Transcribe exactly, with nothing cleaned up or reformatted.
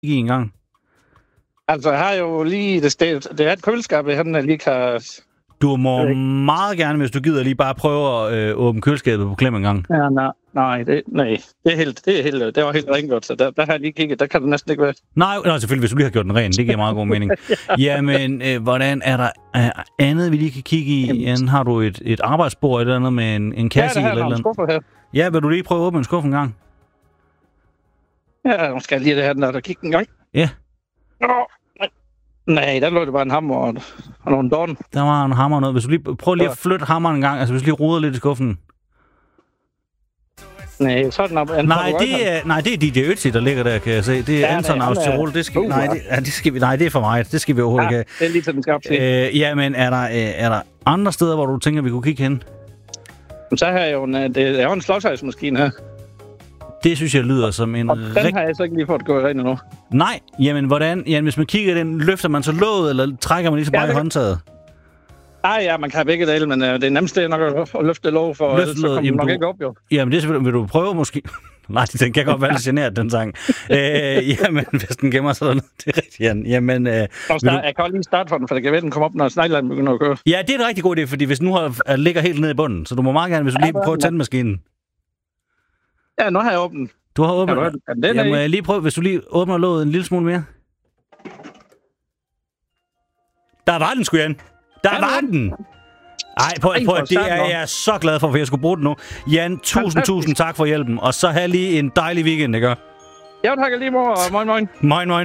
i en gang? Altså, jeg har jo lige... Det, det, det er et køleskab, han lige kan... Du må meget gerne, hvis du gider, lige bare prøve at øh, åbne køleskabet på klem en gang. Ja, nej, nej, det, nej. Det er helt, det er helt, det var helt rengjort, så der, der har jeg lige kigget. Der kan det næsten ikke være. Nej, nej, selvfølgelig, hvis du lige har gjort den ren. Det giver meget god mening. ja. Jamen, øh, hvordan er der øh, andet, vi lige kan kigge i? Jamen, har du et, et arbejdsbord eller andet med en, en kasse ja, i? Eller en skuffer her. Ja, vil du lige prøve at åbne en skuffe en gang? Ja, nu skal jeg lige det her, når der kigge en gang. Ja. Nå, nej. nej, der lå det bare en hammer og, og nogle dorn. Der var en hammer og noget. Hvis du lige prøver lige at flytte hammeren en gang, altså hvis du lige roder lidt i skuffen. Nej, sådan op. Nej, det er, nej, det er D J Ötzi, der ligger der, kan jeg se. Det er ja, Anton Austerol. Det skal, uh, nej, det, ja, det skal vi, nej, det er for mig. Det skal vi overhovedet ja, ikke have. Det er lige til den skal op til. Øh, ja, men er der, er der andre steder, hvor du tænker, vi kunne kigge hen? Så har jeg jo en, det er jo en slåshejsmaskine her. Det synes jeg lyder som en... Og den rig... har jeg så ikke lige fået gå ind endnu. Nej, jamen hvordan? Jamen, hvis man kigger den, løfter man så låget, eller trækker man lige så bare ja, i håndtaget? Nej, ja, man kan begge dele, men uh, det er nemmest det nok at, at løfte låg, for ellers så kommer man nok du... ikke op, jo. Jamen, det vil, vil du prøve måske... Nej, den kan godt være lidt generet, den sang. øh, jamen, hvis den gemmer sig dernede, det er rigtigt, Jan. Jamen, øh, start, du... Jeg kan også lige starte for den, for det kan være, den kommer op, når sneglerne begynder at køre. Ja, det er en rigtig god idé, fordi hvis nu har, ligger helt nede i bunden, så du må meget gerne, hvis du lige prøver at tænde maskinen. Ja, nu har jeg åbnet. Du har åbnet? Ja, den ja, må jeg lige prøve, hvis du lige åbner låget en lille smule mere? Der var den, sgu, Jan. Der ja, var den! Ej, prøv, prøv, det er jeg så glad for, for jeg skulle bruge den nu. Jan, tusind, tusind tak for hjælpen, og så have lige en dejlig weekend, ikke? Ja, tak lige, mor, og moin, moin. Moin, moin.